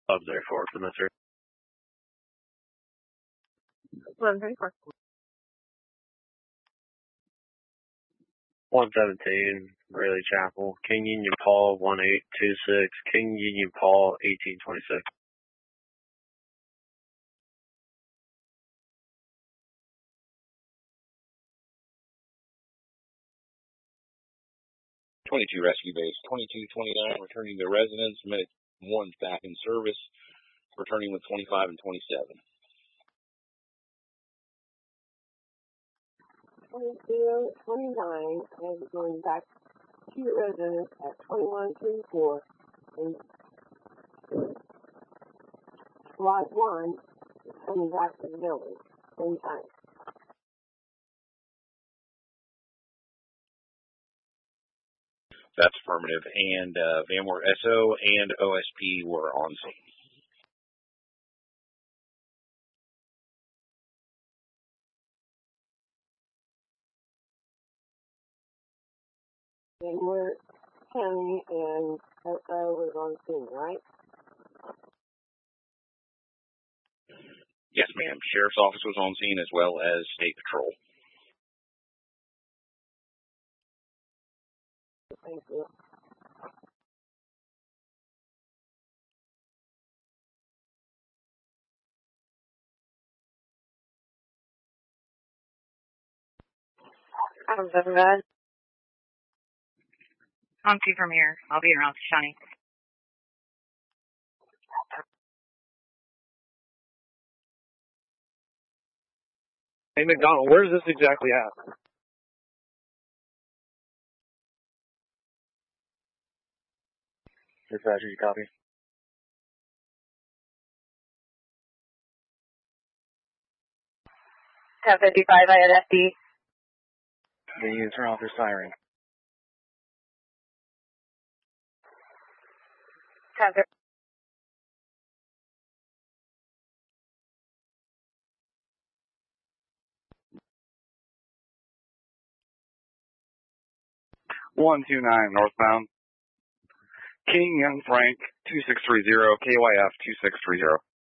1134 for the sir. 1134. 117, Rayleigh Chapel, King Union Paul 1826, King Union Paul 1826. 22 Rescue Base, 2229, returning to residence. Medic 1's back in service, returning with 25 and 27. 2229 and going back to your residence at 2134 and Squad 1 is coming back to the building. Same time. That's affirmative. And Vanwar SO and OSP were on scene. Vanwar County and SO was on scene, right? Yes, ma'am. Sheriff's Office was on scene as well as State Patrol. Thank you. I'm very good. I'm T from here. I'll be around Shawnee. Hey, McDonald, where is this exactly at? Dispatcher, you copy? Tab 55, I had FD. The unit turn off your siren. Tab 129 northbound. King Young Frank 2630, KYF 2630.